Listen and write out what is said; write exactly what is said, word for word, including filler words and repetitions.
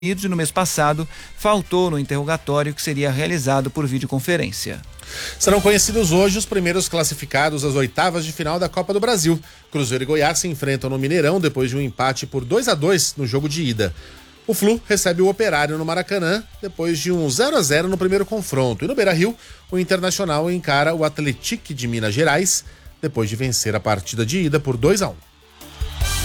no mês passado, faltou no interrogatório que seria realizado por videoconferência. Serão conhecidos hoje os primeiros classificados às oitavas de final da Copa do Brasil. Cruzeiro e Goiás se enfrentam no Mineirão depois de um empate por dois a dois no jogo de ida. O Flu recebe o Operário no Maracanã depois de um zero a zero no primeiro confronto. E no Beira-Rio, o Internacional encara o Atlético de Minas Gerais depois de vencer a partida de ida por dois a um.